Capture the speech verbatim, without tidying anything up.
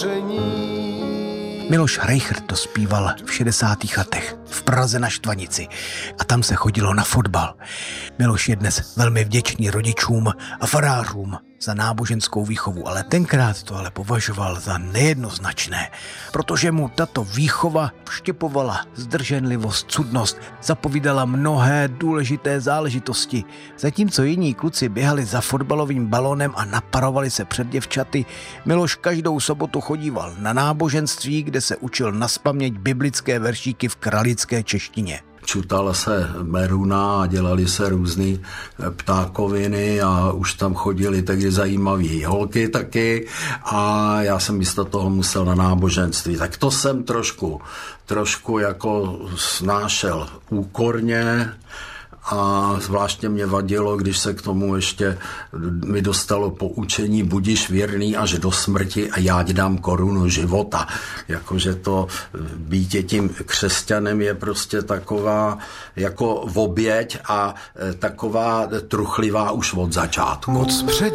vaření. Miloš Reichert to zpíval v šedesátých letech v Praze na Štvanici a tam se chodilo na fotbal. Miloš je dnes velmi vděčný rodičům a farářům za náboženskou výchovu, ale tenkrát to ale považoval za nejednoznačné, protože mu tato výchova vštěpovala zdrženlivost, cudnost, zapovídala mnohé důležité záležitosti. Zatímco jiní kluci běhali za fotbalovým balónem a naparovali se před děvčaty, Miloš každou sobotu chodíval na náboženství, kde se učil nazpaměť biblické veršíky v kralické češtině. Čutala se meruna a dělali se různý ptákoviny a už tam chodili taky zajímavý holky taky a já jsem místo toho musel na náboženství. Tak to jsem trošku, trošku jako snášel úkorně a zvláště mě vadilo, když se k tomu ještě mi dostalo poučení budiš věrný až do smrti a já ti dám korunu života. Jakože to být tím křesťanem je prostě taková jako oběť a taková truchlivá už od začátku. Moc před